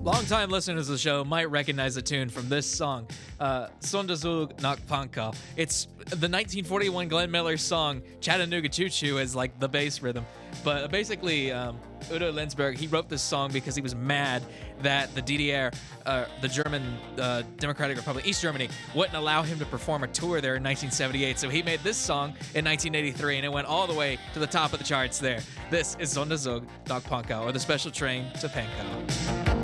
Longtime listeners of the show might recognize the tune from this song, Sonderzug nach Pankow. It's the 1941 Glenn Miller song, Chattanooga Choo Choo, as like the bass rhythm. But basically, Udo Lindsberg, he wrote this song because he was mad that the DDR, the German Democratic Republic, East Germany, wouldn't allow him to perform a tour there in 1978. So he made this song in 1983, and it went all the way to the top of the charts there. This is Sonderzug nach Pankow, or the Special Train to Pankow.